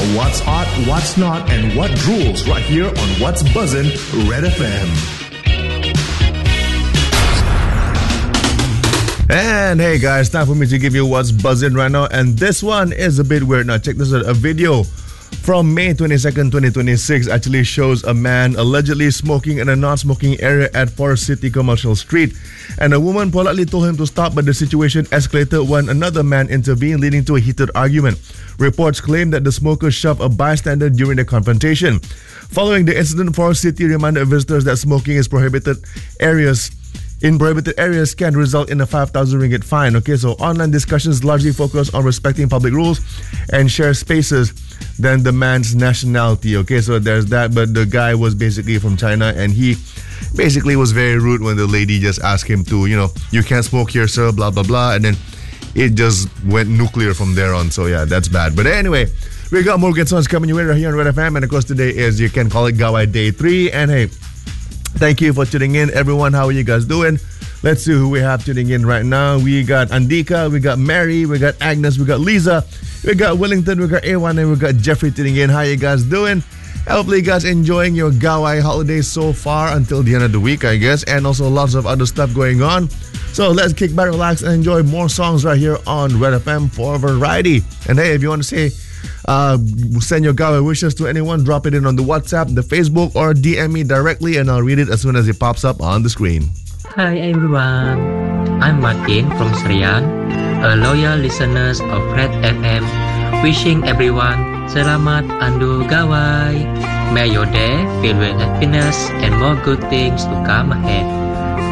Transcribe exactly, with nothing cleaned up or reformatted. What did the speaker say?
about what's hot, what's not, and what rules right here on What's Buzzin' Red F M. And hey guys, time for me to give you what's buzzing right now. And this one is a bit weird. Now check this out. A video from May twenty-second, twenty twenty-six actually shows a man allegedly smoking in a non-smoking area at Forest City Commercial Street. And a woman politely told him to stop, but the situation escalated when another man intervened, leading to a heated argument. Reports claim that the smoker shoved a bystander during the confrontation. Following the incident, Forest City reminded visitors that smoking is prohibited areas in prohibited areas can result in a five thousand ringgit fine. Okay, so online discussions largely focus on respecting public rules and shared spaces than the man's nationality. Okay, so there's that. But the guy was basically from China, and he basically was very rude when the lady just asked him to, you know, you can't smoke here, sir, blah, blah, blah. And then it just went nuclear from there on. So yeah, that's bad. But anyway, we got more good songs coming your way right here on Red F M. And of course, today is, you can call it Gawai Day three. And hey, thank you for tuning in, everyone. How are you guys doing? Let's see who we have tuning in right now. We got Andika, we got Mary, we got Agnes, we got Lisa, we got Wellington, we got A one, and we got Jeffrey tuning in. How you guys doing? Hopefully you guys enjoying your Gawai holidays so far until the end of the week, I guess. And also lots of other stuff going on. So let's kick back, relax, and enjoy more songs right here on Red F M for variety. And hey, if you want to say, uh, send your Gawai wishes to anyone, drop it in on the WhatsApp, the Facebook, or D M me directly, and I'll read it as soon as it pops up on the screen. Hi everyone, I'm Martin from Serian, a loyal listener of Red F M, wishing everyone Selamat Andu Gawai. May your day filled with happiness and more good things to come ahead.